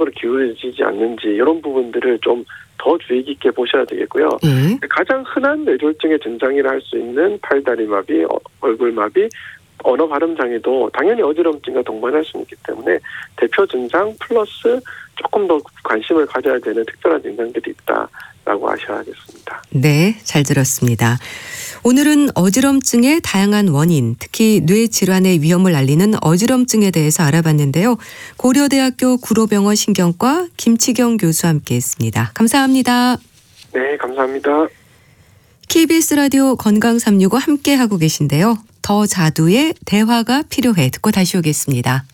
적극적으로 기울어지지 않는지 이런 부분들을 좀 더 주의 깊게 보셔야 되겠고요. 가장 흔한 뇌졸중의 증상이라 할 수 있는 팔다리마비, 얼굴마비, 언어 발음 장애도 당연히 어지럼증과 동반할 수 있기 때문에 대표 증상 플러스 조금 더 관심을 가져야 되는 특별한 증상들이 있다라고 아셔야겠습니다. 네, 잘 들었습니다. 오늘은 어지럼증의 다양한 원인, 특히 뇌 질환의 위험을 알리는 어지럼증에 대해서 알아봤는데요. 고려대학교 구로병원 신경과 김치경 교수와 함께했습니다. 감사합니다. 네, 감사합니다. KBS 라디오 건강365 함께하고 계신데요. 더 자두의 대화가 필요해 듣고 다시 오겠습니다.